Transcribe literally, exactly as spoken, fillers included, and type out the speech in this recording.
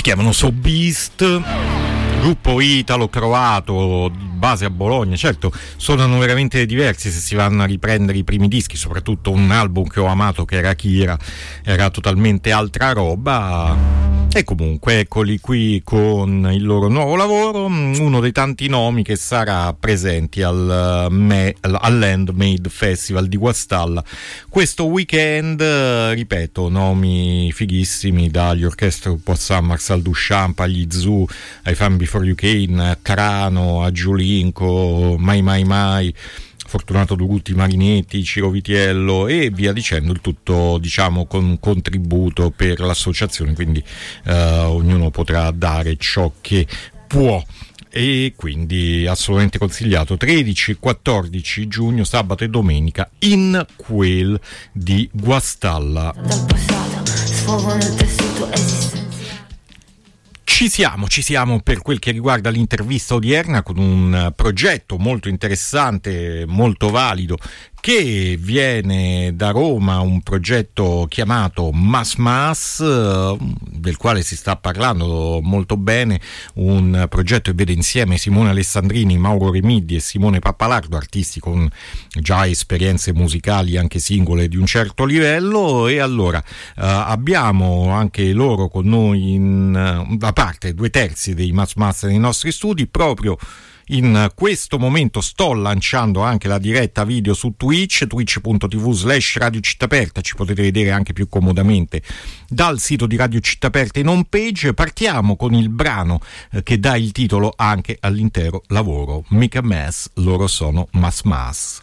chiamano So Beast, gruppo italo-croato di base a Bologna. Certo, suonano veramente diversi se si vanno a riprendere i primi dischi, soprattutto un album che ho amato che era Akira, era totalmente altra roba. E comunque eccoli qui con il loro nuovo lavoro, uno dei tanti nomi che sarà presenti al, me, all'Handmade Festival di Guastalla questo weekend. Ripeto, nomi fighissimi, dagli Orchestra Poissam, Marcel Duchamp, agli Zoo, ai Fan Before You Came, a Carano, a Giulinco, Mai Mai Mai, Fortunato Durutti, Marinetti, Ciro Vitiello e via dicendo, il tutto diciamo con un contributo per l'associazione, quindi eh, ognuno potrà dare ciò che può. E quindi assolutamente consigliato, tredici e quattordici giugno, sabato e domenica, in quel di Guastalla. Dal passato sfogo nel tessuto esistente. Ci siamo, ci siamo per quel che riguarda l'intervista odierna con un progetto molto interessante, molto valido, che viene da Roma, un progetto chiamato Mas Mas, del quale si sta parlando molto bene, un progetto che vede insieme Simone Alessandrini, Mauro Remidi e Simone Pappalardo, artisti con già esperienze musicali anche singole di un certo livello. E allora eh, abbiamo anche loro con noi, in, a parte due terzi dei Mas Mas nei nostri studi. Proprio in questo momento sto lanciando anche la diretta video su Twitch, twitch punto tv slash Radio Città Aperta, ci potete vedere anche più comodamente dal sito di Radio Città Aperta in home page. Partiamo con il brano eh, che dà il titolo anche all'intero lavoro, Make a Mess, loro sono Mas Mas.